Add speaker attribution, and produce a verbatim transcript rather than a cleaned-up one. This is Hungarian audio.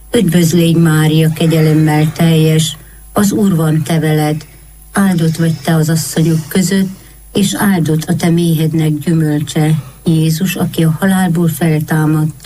Speaker 1: Üdvözlégy Mária, kegyelemmel teljes, az Úr van te veled, áldott vagy te az asszonyok között, és áldott a te méhednek gyümölcse, Jézus, aki a halálból feltámadt,